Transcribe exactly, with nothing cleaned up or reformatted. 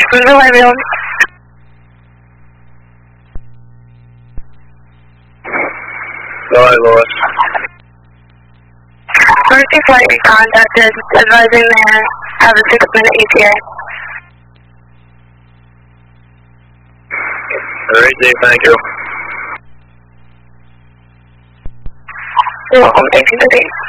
Relay Bill. Go ahead, Lewis. Emergency flight contacted, advising they have a six minute E T A. Alright, Dave, thank you. You're welcome, thank you, Dave.